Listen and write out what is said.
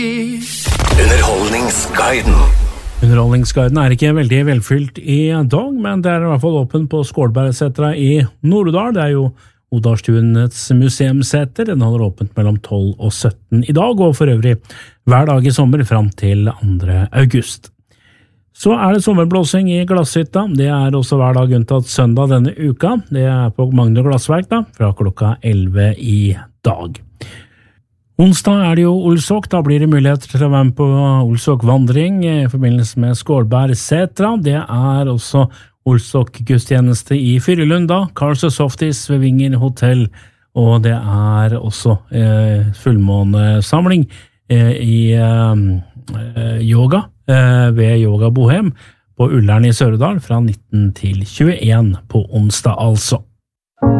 Underholdningsguiden. Underholdningsguiden er ikke veldig velfylt i dag, men det er i hvert fall åpen på Skålbergsetra i Nord-Odal. Det er jo Odalstuens museumsseter. Den holder åpent mellom 12 og 17 i dag, og for øvrig hver dag i sommer fram til 2. august. Så er det sommerblåsing i Glasshytta. Det er også hver dag unntatt søndag denne uka. Det er på Magne Glassverk da, fra klokka 11 i dag. Onsdag er det jo Olsok, da blir det mulighet til å være med på Olsok-vandring i forbindelse med Skålbergsetra. Det er også Olsok-gudstjeneste i Fyrelund da, Cars og Softies ved Vinger Hotel, og det er også fullmånesamling i yoga ved Yoga Bohem på Ullern i Sør-Odal fra 19 til 21 på onsdag altså.